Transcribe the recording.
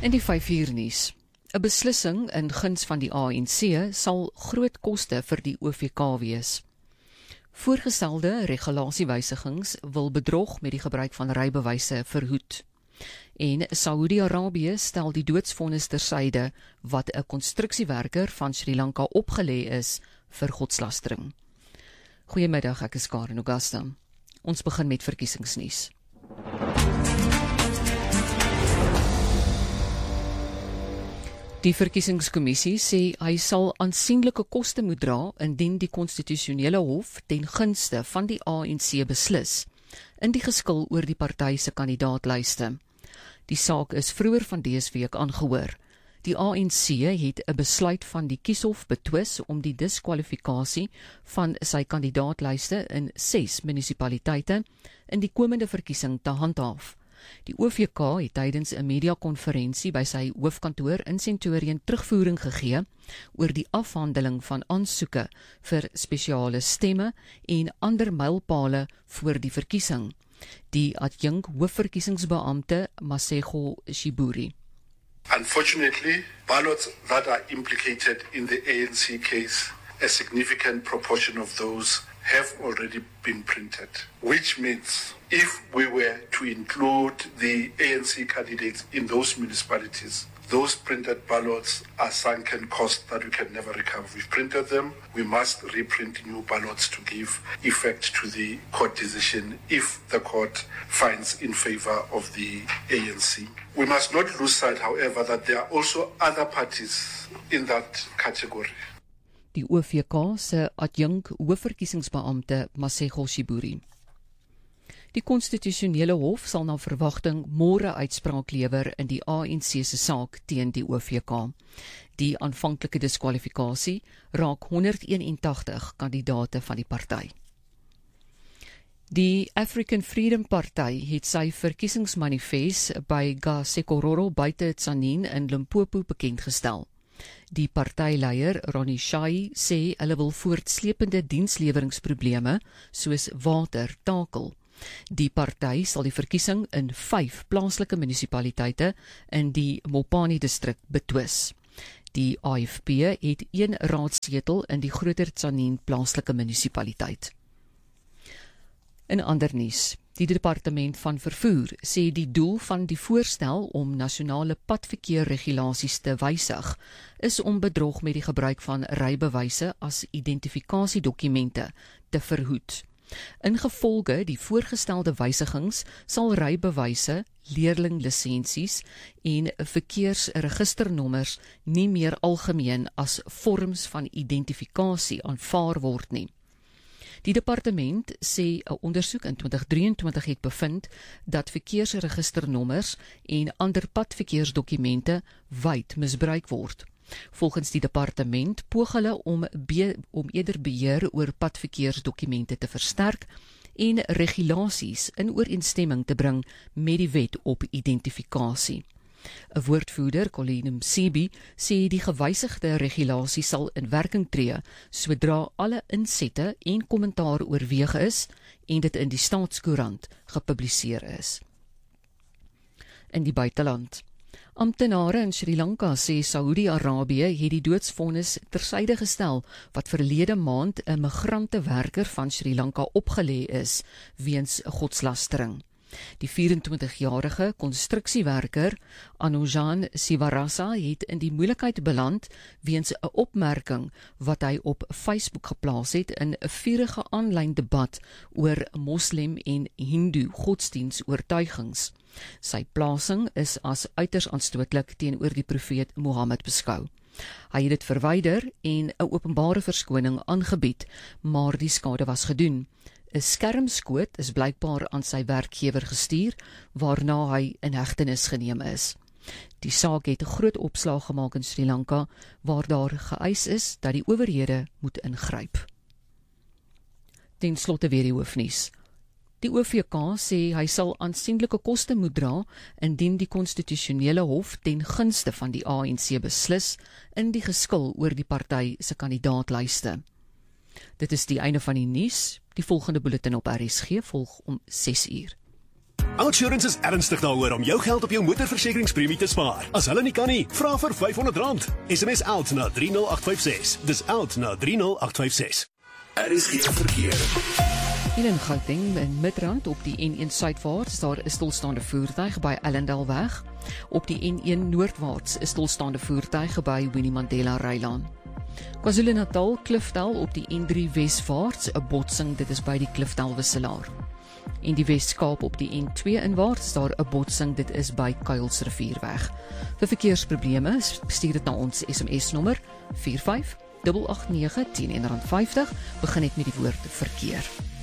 In die 5uur nuus. 'n Beslissing in guns van die ANC sal groot koste vir die OVK wees. Voorgestelde regulasiewysigings wil bedrog met die gebruik van rybewyse verhoed. En Saudi-Arabië stel die doodsvonnis tersyde wat 'n konstruksiewerker van Sri Lanka opgelê is vir godslastering. Goeiemiddag, ek is Karen Augusta. Ons begin met verkiesingsnuus. Die verkiesingskommissie sê hy sal aansienlike koste moet dra indien die konstitusionele hof ten gunste van die ANC beslis in die geskil oor die party se kandidaatlyste. Die saak is vroeër van dese week aangehoor. Die ANC het 'n besluit van die kieshof betwis om die diskwalifikasie van sy kandidaatlyste in 6 munisipaliteite in die komende verkiesing te handhaaf. Die OVK het tydens 'n mediakonferensie by sy hoofkantoor in Centurion terugvoering gegee oor die afhandeling van aansoeke vir spesiale stemme en ander mylpale voor die verkiesing. Die adjunk hoofverkiesingsbeampte Masego Shiburi. Unfortunately, ballots that are implicated in the ANC case, a significant proportion of those have already been printed, which means if we were to include the ANC candidates in those municipalities, those printed ballots are sunken costs that we can never recover. We've printed them. We must reprint new ballots to give effect to the court decision if the court finds in favor of the ANC. We must not lose sight, however, that there are also other parties in that category. Die OVK se adjunk hoofverkiesingsbeampte Masego Shiburi. Die konstitusionele hof sal na verwagting môre uitspraak lewer in die ANC se saak teen die OVK. Die aanvanklike diskwalifikasie raak 181 kandidate van die party. Die African Freedom Party het sy verkiesingsmanifest by Gasekororo buite Tzaneen in Limpopo bekendgestel. Die partyleier Ronnie Shai sê hulle wil voortsleepende diensleweringsprobleme soos water takel. Die party sal die verkiesing in 5 plaaslike munisipaliteite in die Mopani distrik betwis. Die AFP het 1 raadsetel in die groter Tzaneen plaaslike munisipaliteit. In ander nuus, die departement van vervoer sê die doel van die voorstel om nasionale padverkeerregulasies te wysig is om bedrog met die gebruik van rybewyse as identifikasiedokumente te verhoed. Ingevolge die voorgestelde wysigings sal rybewyse, leerlinglisensies en verkeersregisternommers nie meer algemeen as vorms van identifikasie aanvaar word nie. Die departement sê 'n ondersoek in 2023 het bevind dat verkeersregisternommers en ander padverkeersdokumente wyd misbruik word. Volgens die departement poog hulle om eerder beheer oor padverkeersdokumente te versterk en regulasies in ooreenstemming te bring met die wet op identifikasie. 'n Woordvoerder, Colleen Msebi, sê die gewysigde regulasie sal in werking tree sodra alle insette en kommentaar oorweeg is en dit in die Staatskoerant gepubliseer is. In die buiteland. Amptenare in Sri Lanka sê Saudi-Arabië het die doodsvonnis tersyde gestel wat verlede maand 'n migrantewerker van Sri Lanka opgelê is weens godslastering. Die 24-jarige konstruksiewerker Anujan Sivarasa het in die moeilikheid beland weens 'n opmerking wat hy op Facebook geplaas het in 'n vurige aanlyn debat oor Moslem en Hindu godsdienstoortuigings. Sy plasing is as uiters aanstootlik teenoor die profeet Mohammed beskou. Hy het dit verwyder en 'n openbare verskoning aangebied, maar die skade was gedoen. 'n Skermskoot is blykbaar aan sy werkgewer gestuur, waarna hy in hegtenis geneem is. Die saak het 'n groot opslag gemaak in Sri Lanka, waar daar geëis is dat die owerhede moet ingryp. Ten slotte weer die hoofnuus. Die OVK sê hy sal aansienlike koste moet dra indien die konstitusionele hof ten gunste van die ANC beslis in die geskil oor die party se kandidaatlyste. Dit is die einde van die nuus. Die volgende bulletin op RSG volg om 6 uur. OUTsurance is ernstig daaroor om jou geld op jou motorversekeringspremie te spaar. As hulle nie kan nie, vra vir R500. SMS OUT na 30856. Dis OUT na 30856. RSG verkeer. Hier in Gauteng in Midrand op die N1 suidwaarts, daar is stilstaande voertuig by Ellendalweg. Op die N1 noordwaarts is stilstaande voertuig by Winnie Mandela Rylaan. KwaZulu-Natal Klifdal op die N3 weswaarts, 'n botsing, dit is by die Klifdal wisselaar. In die Wes-Kaap op die N2 inwaarts, daar 'n botsing, dit is by Kuilsrivierweg. Vir verkeersprobleme, stuur dit na ons SMS nommer 45889 teen R1.50, begin net met die woord verkeer.